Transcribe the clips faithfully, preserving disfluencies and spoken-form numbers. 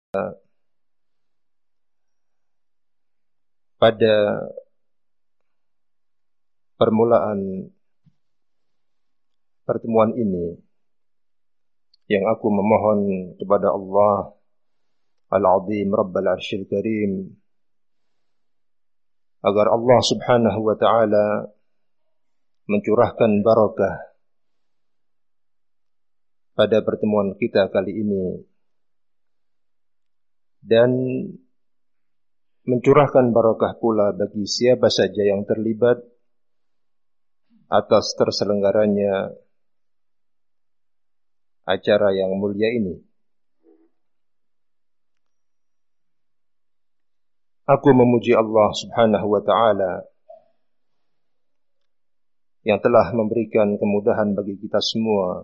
pada permulaan pertemuan ini yang aku memohon kepada Allah Al-Azim Rabbal Arsyil Karim agar Allah Subhanahu wa taala mencurahkan barakah pada pertemuan kita kali ini dan mencurahkan barakah pula bagi siapa saja yang terlibat atas terselenggaranya acara yang mulia ini. Aku memuji Allah Subhanahu wa taala yang telah memberikan kemudahan bagi kita semua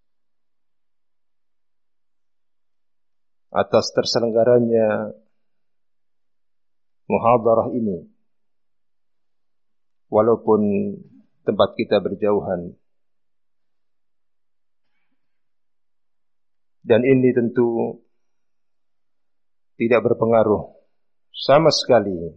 atas terselenggaranya muhadarah ini, walaupun tempat kita berjauhan. Dan ini tentu tidak berpengaruh sama sekali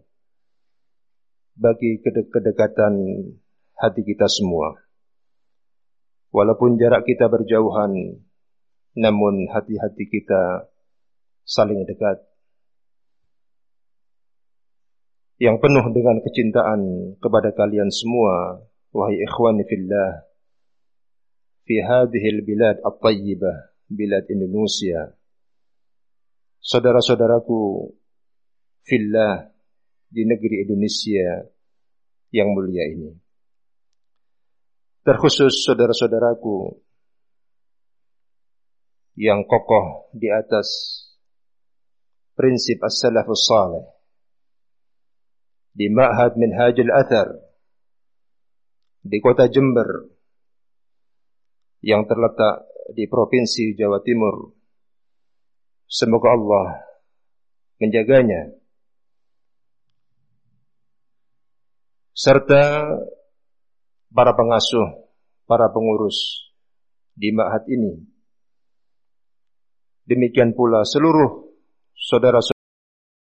bagi kedekatan hati kita semua. Walaupun jarak kita berjauhan, namun hati-hati kita saling dekat. Yang penuh dengan kecintaan kepada kalian semua, wahai ikhwani fillah, fi hadhil bilad at-tayyibah, bilad Indonesia. Saudara-saudaraku fillah di negeri Indonesia yang mulia ini. Terkhusus saudara-saudaraku yang kokoh di atas prinsip as-salafus salih di Ma'had Minhajul Athar di kota Jember yang terletak di Provinsi Jawa Timur. Semoga Allah menjaganya serta para pengasuh, para pengurus di Ma'had ini. Demikian pula seluruh saudara-saudara